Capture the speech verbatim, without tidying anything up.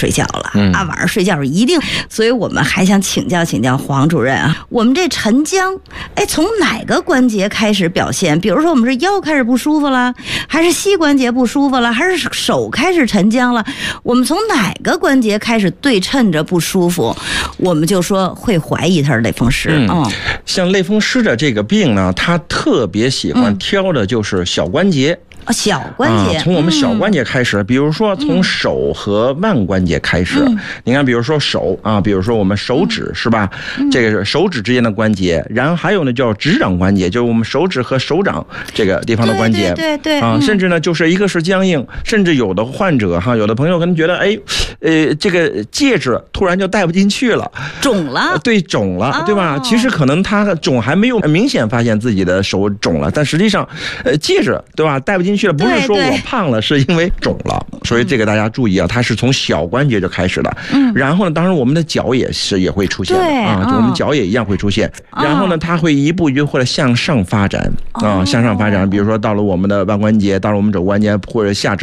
睡觉了、 嗯、 啊，晚上睡觉是一定。所以我们还想请教请教黄主任啊，我们这沉僵，哎，从哪个关节开始表现？比如说我们是腰开始不舒服了，还是膝关节不舒服了，还是手开始沉僵了？我们从哪个关节开始对称着不舒服，我们就说会怀疑它是类风湿。 嗯，哦、像类风湿的这个病呢，它特别喜欢挑的就是小关节。嗯小关节、 啊，从我们小关节开始，嗯、比如说从手和腕关节开始。嗯、你看，比如说手啊，比如说我们手指、嗯、是吧？嗯、这个是手指之间的关节，然后还有呢叫指掌关节，就是我们手指和手掌这个地方的关节。 对对 对, 对啊，甚至呢就是一个是僵硬，甚至有的患者哈，有的朋友可能觉得，哎，呃，这个戒指突然就戴不进去了， 肿了。 对，肿了， 哦、 对吧？其实可能他肿还没有明显发现自己的手肿了，但实际上，呃，戒指对吧戴不进去了，不是说我胖了，是因为肿了。所以这个大家注意啊，它是从小关节就开始的。嗯。然后呢，当然我们的脚也是也会出现的啊，就我们脚也一样会出现。哦、然后呢，它会一步一步或者向上发展啊，向上发展。比如说到了我们的腕关节，到了我们肘关节或者下肢。